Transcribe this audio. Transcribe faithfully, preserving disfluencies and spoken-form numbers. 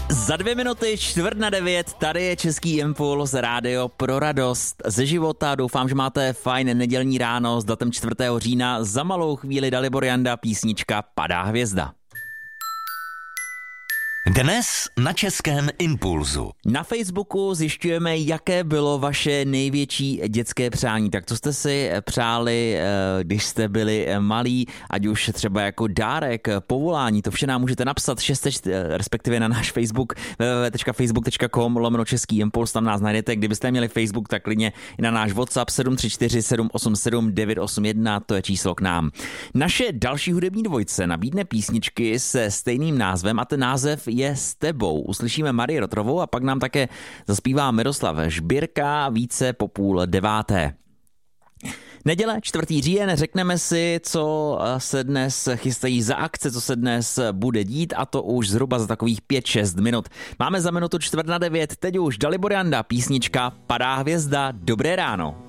Za dvě minuty čtvrt na devět, tady je Český impuls, rádio pro radost ze života. Doufám, že máte fajn nedělní ráno s datem čtvrtého října. Za malou chvíli Dalibor Janda, písnička Padá hvězda. Dnes na Českém impulzu. Na Facebooku zjišťujeme, jaké bylo vaše největší dětské přání. Tak co jste si přáli, když jste byli malí, ať už třeba jako dárek, povolání, to vše nám můžete napsat šest, respektive na náš Facebook, www tečka facebook tečka com lomeno Český impuls, tam nás najdete. Kdybyste měli Facebook, tak klidně i na náš WhatsApp sedm tři čtyři sedm osm sedm devět osm jedna, to je číslo k nám. Naše další hudební dvojce nabídne písničky se stejným názvem a ten název je S tebou. Uslyšíme Marii Rotrovou a pak nám také zaspívá Miroslav Žbírka více po půl deváté. Neděle, čtvrtý říjen, řekneme si, co se dnes chystají za akce, co se dnes bude dít, a to už zhruba za takových pět šest minut. Máme za minutu čtvrt na devět, teď už Dalibor Janda, písnička Padá hvězda. Dobré ráno.